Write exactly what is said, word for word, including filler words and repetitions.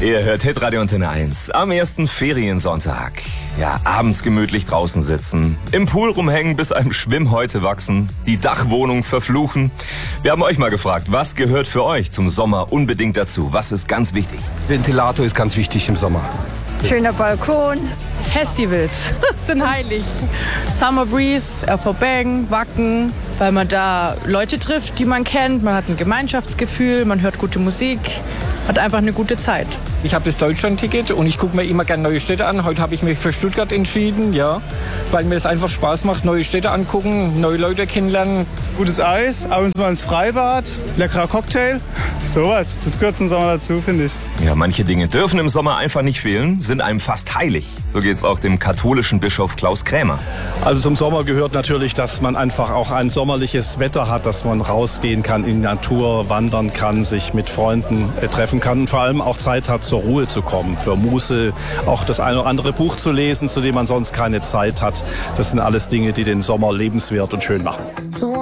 Ihr hört Hitradio Antenne eins am ersten Feriensonntag. Ja, abends gemütlich draußen sitzen, im Pool rumhängen, bis einem Schwimmhäute wachsen, die Dachwohnung verfluchen. Wir haben euch mal gefragt, was gehört für euch zum Sommer unbedingt dazu? Was ist ganz wichtig? Ventilator ist ganz wichtig im Sommer. Schöner Balkon. Festivals sind heilig. Summer Breeze, R V Bang, Wacken, weil man da Leute trifft, die man kennt. Man hat ein Gemeinschaftsgefühl, man hört gute Musik, hat einfach eine gute Zeit. Ich habe das Deutschland-Ticket und ich gucke mir immer gerne neue Städte an. Heute habe ich mich für Stuttgart entschieden, ja, weil mir das einfach Spaß macht, neue Städte angucken, neue Leute kennenlernen. Gutes Eis, abends mal ins Freibad, leckerer Cocktail, sowas. Das gehört zum Sommer dazu, finde ich. Ja, manche Dinge dürfen im Sommer einfach nicht fehlen, sind einem fast heilig. So geht's auch dem katholischen Bischof Klaus Krämer. Also zum Sommer gehört natürlich, dass man einfach auch ein sommerliches Wetter hat, dass man rausgehen kann, in die Natur wandern kann, sich mit Freunden äh, treffen kann und vor allem auch Zeit hat, zur Ruhe zu kommen, für Muße, auch das eine oder andere Buch zu lesen, zu dem man sonst keine Zeit hat. Das sind alles Dinge, die den Sommer lebenswert und schön machen.